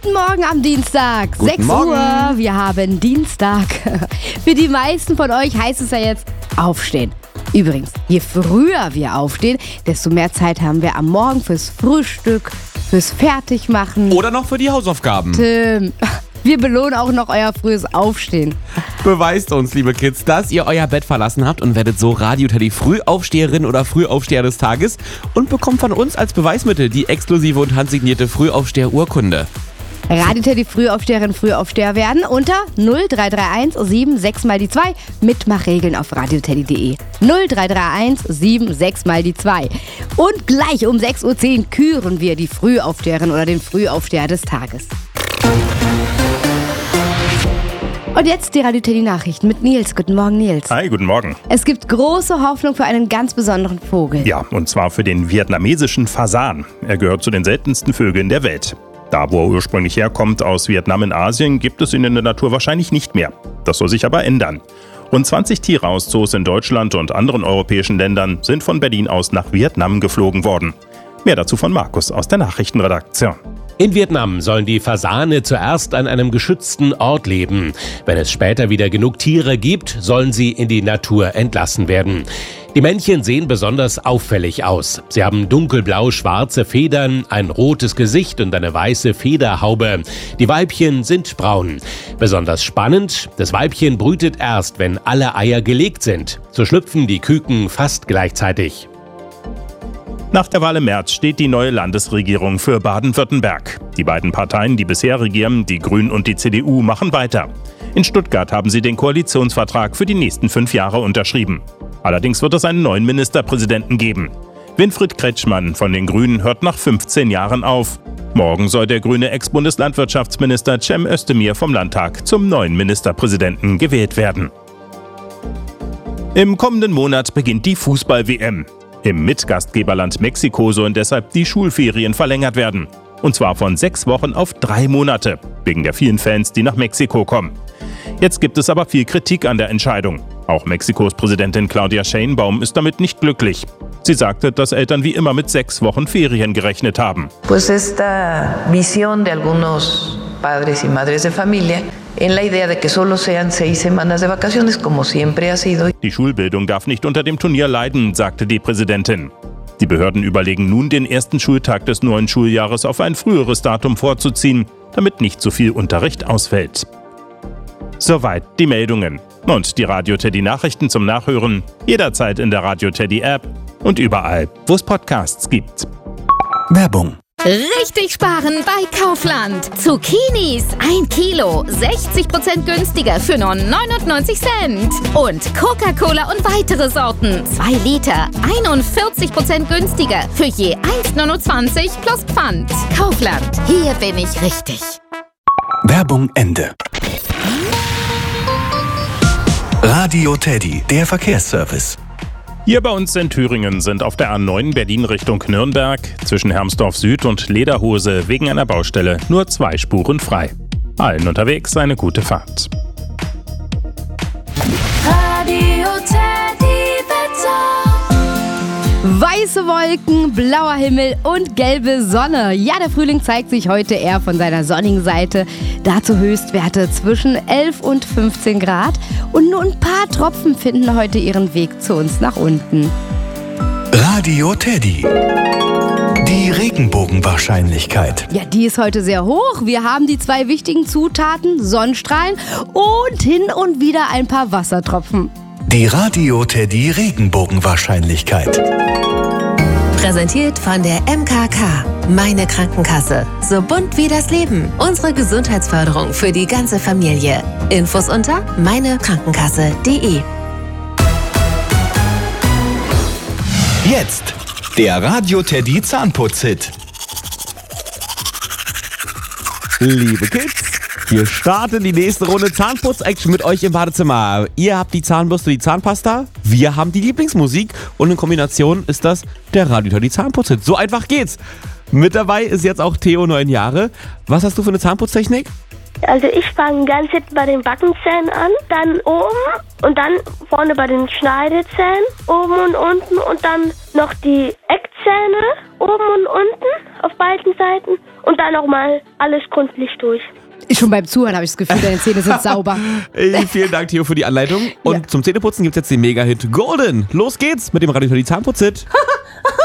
Guten Morgen am Dienstag, Guten 6 Morgen. Uhr, wir haben Dienstag. Für die meisten von euch heißt es ja jetzt aufstehen. Übrigens, je früher wir aufstehen, desto mehr Zeit haben wir am Morgen fürs Frühstück, fürs Fertigmachen. Oder noch für die Hausaufgaben. Tim, wir belohnen auch noch euer frühes Aufstehen. Beweist uns, liebe Kids, dass ihr euer Bett verlassen habt und werdet so Radio Teddy Frühaufsteherin oder Frühaufsteher des Tages und bekommt von uns als Beweismittel die exklusive und handsignierte Frühaufsteher-Urkunde. Radio Teddy Frühaufsteherin, Frühaufsteher werden unter 0331 76 mal die 2. Mitmachregeln auf radioteddy.de. 0331 76 mal die 2. Und gleich um 6.10 Uhr küren wir die Frühaufsteherin oder den Frühaufsteher des Tages. Und jetzt die Radio Teddy Nachrichten mit Nils. Guten Morgen, Nils. Hi, guten Morgen. Es gibt große Hoffnung für einen ganz besonderen Vogel. Ja, und zwar für den vietnamesischen Fasan. Er gehört zu den seltensten Vögeln der Welt. Da, wo er ursprünglich herkommt, aus Vietnam in Asien, gibt es ihn in der Natur wahrscheinlich nicht mehr. Das soll sich aber ändern. Rund 20 Tiere aus Zoos in Deutschland und anderen europäischen Ländern sind von Berlin aus nach Vietnam geflogen worden. Mehr dazu von Markus aus der Nachrichtenredaktion. In Vietnam sollen die Fasane zuerst an einem geschützten Ort leben. Wenn es später wieder genug Tiere gibt, sollen sie in die Natur entlassen werden. Die Männchen sehen besonders auffällig aus. Sie haben dunkelblau-schwarze Federn, ein rotes Gesicht und eine weiße Federhaube. Die Weibchen sind braun. Besonders spannend, das Weibchen brütet erst, wenn alle Eier gelegt sind. So schlüpfen die Küken fast gleichzeitig. Nach der Wahl im März steht die neue Landesregierung für Baden-Württemberg. Die beiden Parteien, die bisher regieren, die Grünen und die CDU, machen weiter. In Stuttgart haben sie den Koalitionsvertrag für die nächsten 5 Jahre unterschrieben. Allerdings wird es einen neuen Ministerpräsidenten geben. Winfried Kretschmann von den Grünen hört nach 15 Jahren auf. Morgen soll der grüne Ex-Bundeslandwirtschaftsminister Cem Özdemir vom Landtag zum neuen Ministerpräsidenten gewählt werden. Im kommenden Monat beginnt die Fußball-WM. Im Mitgastgeberland Mexiko sollen deshalb die Schulferien verlängert werden. Und zwar von 6 Wochen auf 3 Monate, wegen der vielen Fans, die nach Mexiko kommen. Jetzt gibt es aber viel Kritik an der Entscheidung. Auch Mexikos Präsidentin Claudia Sheinbaum ist damit nicht glücklich. Sie sagte, dass Eltern wie immer mit 6 Wochen Ferien gerechnet haben. Pues esta visión de algunos padres y madres de familia en la idea de que solo sean 6 semanas de vacaciones, como siempre ha sido. Die Schulbildung darf nicht unter dem Turnier leiden, sagte die Präsidentin. Die Behörden überlegen nun, den ersten Schultag des neuen Schuljahres auf ein früheres Datum vorzuziehen, damit nicht so viel Unterricht ausfällt. Soweit die Meldungen. Und die Radio Teddy Nachrichten zum Nachhören jederzeit in der Radio Teddy App und überall, wo es Podcasts gibt. Werbung. Richtig sparen bei Kaufland. Zucchinis 1 Kilo, 60% günstiger für nur 99 Cent. Und Coca-Cola und weitere Sorten 2 Liter, 41% günstiger für je 1,29 plus Pfand. Kaufland, hier bin ich richtig. Werbung Ende. Radio Teddy, der Verkehrsservice. Hier bei uns in Thüringen sind auf der A9 Berlin Richtung Nürnberg zwischen Hermsdorf Süd und Lederhose wegen einer Baustelle nur 2 Spuren frei. Allen unterwegs eine gute Fahrt. Radio Teddy Wetter. Weiße Wolken, blauer Himmel und gelbe Sonne. Ja, der Frühling zeigt sich heute eher von seiner sonnigen Seite. Dazu Höchstwerte zwischen 11 und 15 Grad. Und nur ein paar Tropfen finden heute ihren Weg zu uns nach unten. Radio Teddy. Die Regenbogenwahrscheinlichkeit. Ja, die ist heute sehr hoch. Wir haben die 2 wichtigen Zutaten, Sonnenstrahlen und hin und wieder ein paar Wassertropfen. Die Radio Teddy Regenbogenwahrscheinlichkeit. Präsentiert von der MKK. Meine Krankenkasse. So bunt wie das Leben. Unsere Gesundheitsförderung für die ganze Familie. Infos unter meinekrankenkasse.de. Jetzt der Radio Teddy Zahnputz-Hit. Liebe Kids, wir starten die nächste Runde Zahnputz-Action mit euch im Badezimmer. Ihr habt die Zahnbürste, die Zahnpasta, wir haben die Lieblingsmusik und in Kombination ist das der Radio Teddy Zahnputz-Hit. So einfach geht's. Mit dabei ist jetzt auch Theo, 9 Jahre. Was hast du für eine Zahnputztechnik? Also ich fange ganz hinten bei den Backenzähnen an, dann oben und dann vorne bei den Schneidezähnen, oben und unten und dann noch die Eckzähne Zähne, oben und unten, auf beiden Seiten und dann nochmal alles gründlich durch. Schon beim Zuhören habe ich das Gefühl, deine Zähne sind sauber. Vielen Dank, Theo, für die Anleitung. Und zum Zähneputzen gibt es jetzt den Mega-Hit Golden. Los geht's mit dem Radio Teddy Zahnputz-Hit.